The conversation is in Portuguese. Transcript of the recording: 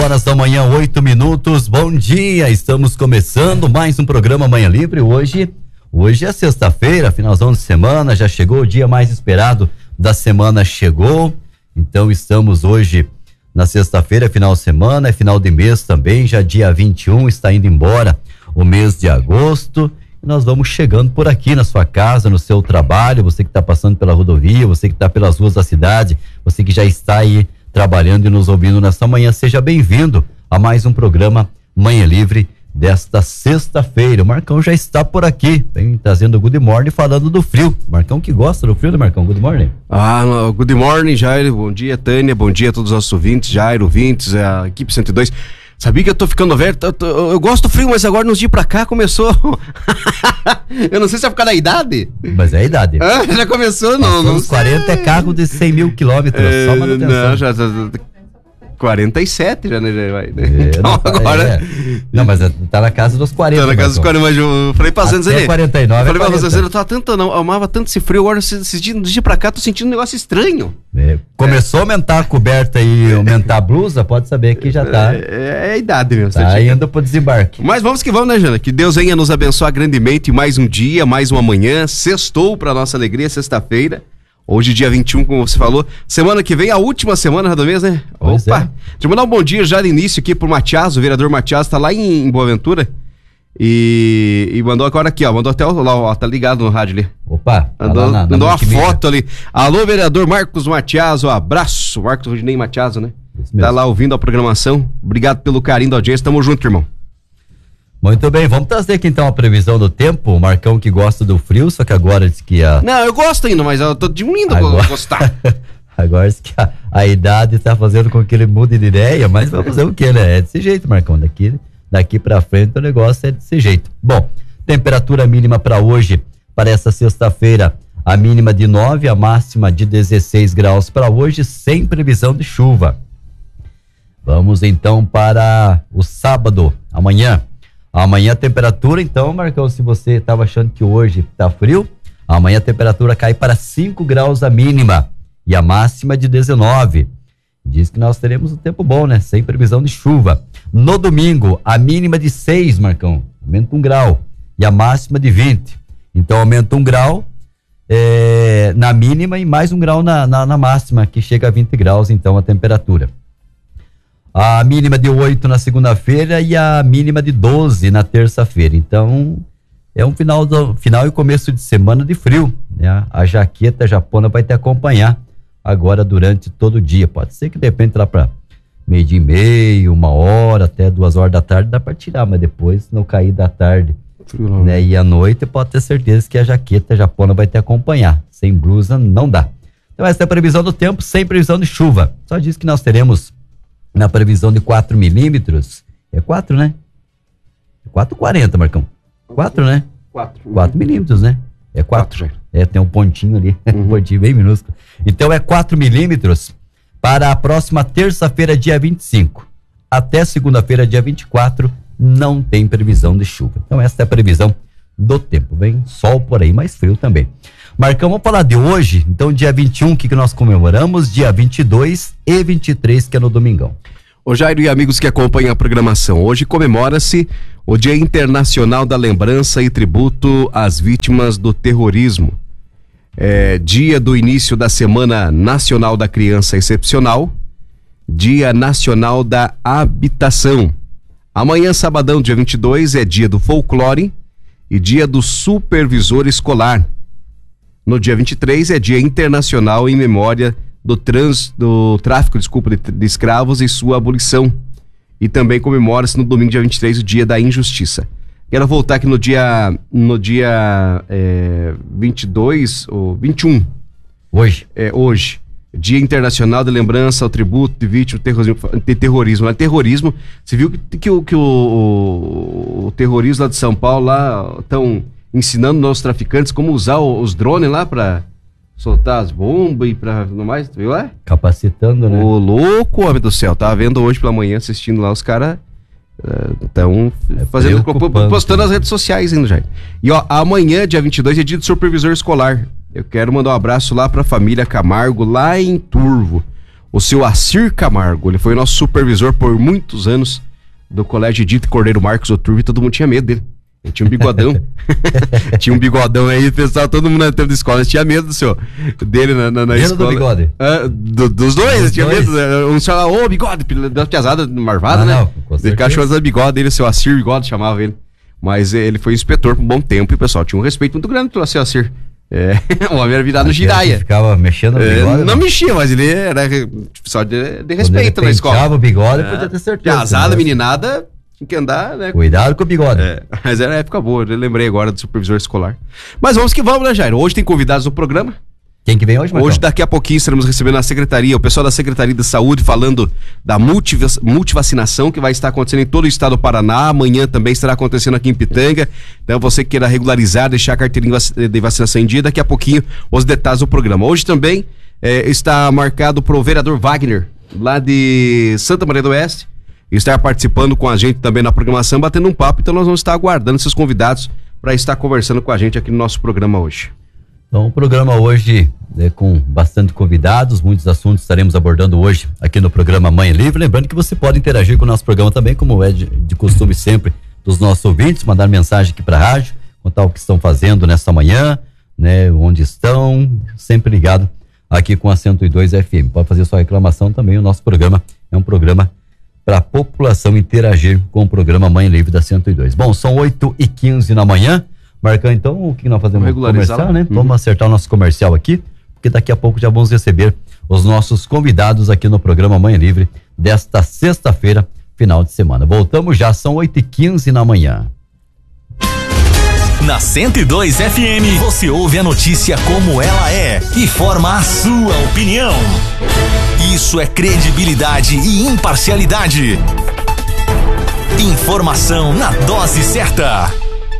Horas da manhã, 8 minutos. Bom dia, estamos começando mais um programa Manhã Livre. Hoje é sexta-feira, finalzão de semana, já chegou o dia mais esperado da semana, chegou. Então estamos hoje na sexta-feira, final de semana, é final de mês também, já dia 21, está indo embora o mês de agosto. E nós vamos chegando por aqui na sua casa, no seu trabalho, você que está passando pela rodovia, você que está pelas ruas da cidade, você que já está aí trabalhando e nos ouvindo nesta manhã, seja bem-vindo a mais um programa Manhã Livre desta sexta-feira. O Marcão já está por aqui, vem trazendo o Good Morning, falando do frio. Marcão que gosta do frio, né, Marcão? Good Morning. Good Morning, Jairo, bom dia, Tânia, bom dia a todos os nossos ouvintes, Jairo, ouvintes, a equipe 102. Sabia que eu tô ficando velho? Eu gosto do frio, mas agora nos dias pra cá começou. Eu não sei se é por causa da idade. Mas é a idade. Já começou, não. Os 40 é carro de 100 mil quilômetros, só manutenção. Não, já 47 já, né? Então, agora. Não, mas tá na casa dos 40. Tá na casa dos 40, mas eu falei pra Zanzeli. Até 49. Eu falei pra Zanzeli, eu amava tanto esse frio, agora esses dias pra cá, tô sentindo um negócio estranho. Começou a aumentar a coberta e aumentar a blusa, pode saber que já tá. É a idade mesmo. Tá indo pro desembarque. Mas vamos que vamos, né, Jana? Que Deus venha nos abençoar grandemente mais um dia, mais uma manhã. Sextou pra nossa alegria, sexta-feira. Hoje, dia 21, como você falou. Semana que vem, a última semana do mês, né? Pois Opa! Deixa eu mandar um bom dia já de início aqui pro Matias, o vereador Matias, tá lá em Boa Ventura. E mandou agora aqui, ó. Mandou até lá, tá ligado no rádio ali. Opa! Mandou uma foto ali. Alô, vereador Marcos Matias, abraço. Marcos Rodinei Matias, né? Tá lá ouvindo a programação. Obrigado pelo carinho da audiência. Tamo junto, irmão. Muito bem, vamos trazer aqui então a previsão do tempo. O Marcão que gosta do frio, só que agora diz que Não, eu gosto ainda, mas eu tô diminuindo agora... gostar. Agora diz que a idade tá fazendo com que ele mude de ideia, mas vai fazer o quê, né? É desse jeito, Marcão. Daqui pra frente o negócio é desse jeito. Bom, temperatura mínima para hoje, para essa sexta-feira, a mínima de 9, a máxima de 16 graus para hoje, sem previsão de chuva. Vamos então para o sábado, amanhã. Amanhã a temperatura, então, Marcão, se você estava achando que hoje tá frio, amanhã a temperatura cai para 5 graus a mínima e a máxima de 19. Diz que nós teremos um tempo bom, né? Sem previsão de chuva. No domingo, a mínima de 6, Marcão, aumenta 1 grau e a máxima de 20. Então aumenta 1 grau na mínima e mais 1 grau na máxima, que chega a 20 graus, então, a temperatura. A mínima de 8 na segunda-feira e a mínima de 12 na terça-feira. Então, é um final e começo de semana de frio, né? A jaqueta japona vai te acompanhar agora durante todo o dia. Pode ser que de repente lá para 12:30, 1h, até 2h da tarde dá para tirar, mas depois no cair da tarde, né? E à noite pode ter certeza que a jaqueta japona vai te acompanhar. Sem blusa não dá. Então essa é a previsão do tempo, sem previsão de chuva. Só diz que nós teremos na previsão de 4 milímetros, é 4, né? 4,40, Marcão. 4, né? 4 milímetros, né? É 4. Tem um pontinho ali, um pontinho bem minúsculo. Então é 4 milímetros para a próxima terça-feira, dia 25. Até segunda-feira, dia 24, não tem previsão de chuva. Então essa é a previsão do tempo. Vem sol por aí, mais frio também. Marcão, vamos falar de hoje. Então, dia 21, que nós comemoramos, dia 22 e 23, que é no domingão. Ô Jairo e amigos que acompanham a programação, hoje comemora-se o Dia Internacional da Lembrança e Tributo às Vítimas do Terrorismo. Dia do início da Semana Nacional da Criança Excepcional, Dia Nacional da Habitação. Amanhã, sabadão, dia 22, é dia do folclore e dia do supervisor escolar. No dia 23 é dia internacional em memória do tráfico de escravos e sua abolição. E também comemora-se no domingo, dia 23, o dia da injustiça. Quero voltar aqui no dia 22 ou 21. Hoje. Dia Internacional de Lembrança ao Tributo de Vítimas de Terrorismo. Terrorismo, você viu que o terrorismo lá de São Paulo lá estão ensinando nossos traficantes como usar os drones lá pra soltar as bombas e pra tudo mais, viu lá? Capacitando, né? Ô louco, homem do céu, tava vendo hoje pela manhã, assistindo lá, os caras estão postando nas redes sociais ainda, já. E ó, amanhã, dia 22, é dia do supervisor escolar. Eu quero mandar um abraço lá pra família Camargo, lá em Turvo. o seu Assir Camargo. Ele foi nosso supervisor por muitos anos do Colégio Edith Cordeiro Marcos Oturvo e todo mundo tinha medo dele. Ele tinha um bigodão. Tinha um bigodão aí, pessoal, todo mundo na tempo da escola. Tinha medo do senhor, dele na escola. Do bigode? Dos dois, tinha medo. Um falava, ô, bigode, da piazada marvada, né? Ele cachorro da bigode dele, o seu Assir Bigode chamava ele. Mas ele foi inspetor por um bom tempo e o pessoal tinha um respeito muito grande pelo seu Assir. O homem era virado no giraia. Ficava mexendo no bigode? Não mexia, mas ele era só de respeito na escola. Quando ele o bigode, podia ter certeza. Piazada, meninada, tinha que andar, né? Cuidado com o bigode. Mas era época boa, eu lembrei agora do supervisor escolar. Mas vamos que vamos, né, Jairo? Hoje tem convidados no programa. Quem que vem hoje, Marcão? Hoje, daqui a pouquinho, estaremos recebendo a secretaria, o pessoal da Secretaria de Saúde falando da multivacinação que vai estar acontecendo em todo o estado do Paraná. Amanhã também estará acontecendo aqui em Pitanga. Então, você que queira regularizar, deixar a carteirinha de vacinação em dia, daqui a pouquinho os detalhes do programa. Hoje também está marcado para o vereador Wagner, lá de Santa Maria do Oeste, estar participando com a gente também na programação, batendo um papo. Então, nós vamos estar aguardando esses convidados para estar conversando com a gente aqui no nosso programa hoje. Então, o programa hoje com bastante convidados, muitos assuntos estaremos abordando hoje aqui no programa Manhã Livre. Lembrando que você pode interagir com o nosso programa também, como é de costume sempre dos nossos ouvintes, mandar mensagem aqui para a rádio, contar o que estão fazendo nesta manhã, né, onde estão, sempre ligado aqui com a 102 FM. Pode fazer sua reclamação também, o nosso programa é um programa para a população interagir com o programa Manhã Livre da 102. Bom, são 8h15 da manhã. Marcão, então, o que nós fazemos? Comercial, né? Vamos acertar o nosso comercial aqui, porque daqui a pouco já vamos receber os nossos convidados aqui no programa Manhã Livre desta sexta-feira, final de semana. Voltamos já, são 8h15 da manhã. Na 102 FM, você ouve a notícia como ela é e forma a sua opinião. Isso é credibilidade e imparcialidade. Informação na dose certa.